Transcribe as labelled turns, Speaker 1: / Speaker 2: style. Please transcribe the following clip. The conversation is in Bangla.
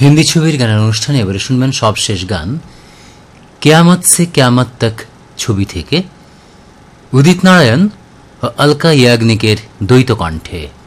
Speaker 1: হিন্দি ছবির গানের অনুষ্ঠানে এবারে শুনবেন সবশেষ গান কিয়ামত সে কিয়ামত তক ছবি থেকে উদিত নারায়ণ ও অলকা ইয়াগনিকের দ্বৈত কণ্ঠে।